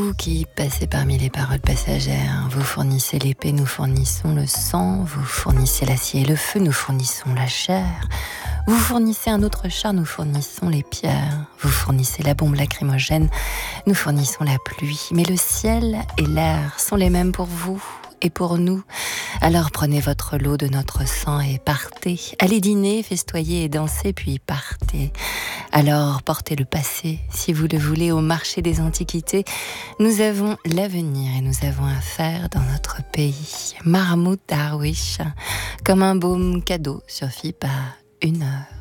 Vous qui passez parmi les paroles passagères, vous fournissez l'épée, nous fournissons le sang, vous fournissez l'acier et le feu, nous fournissons la chair, vous fournissez un autre char, nous fournissons les pierres, vous fournissez la bombe lacrymogène, nous fournissons la pluie, mais le ciel et l'air sont les mêmes pour vous et pour nous. Alors prenez votre lot de notre sang et partez. Allez dîner, festoyer et danser, puis partez. Alors portez le passé, si vous le voulez, au marché des antiquités. Nous avons l'avenir et nous avons à faire dans notre pays. Mahmoud Darwish, comme un baume cadeau, suffit pas 1 heure.